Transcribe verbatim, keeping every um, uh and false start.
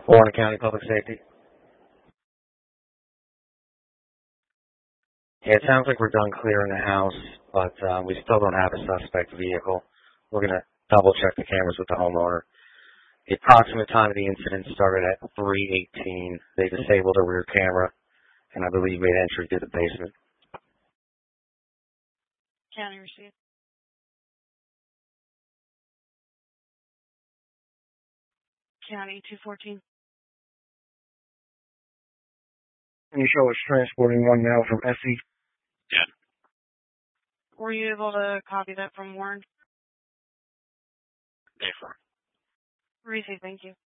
Warren County Public Safety. Yeah, it sounds like we're done clearing the house, but uh, we still don't have a suspect vehicle. We're going to double check the cameras with the homeowner. The approximate time of the incident started at three eighteen. They disabled a rear camera, and I believe made entry to the basement. County receipt. County two fourteen. Can you show us transporting one now from S E? Yeah. Were you able to copy that from Warren? Affirm. Receipt, thank you.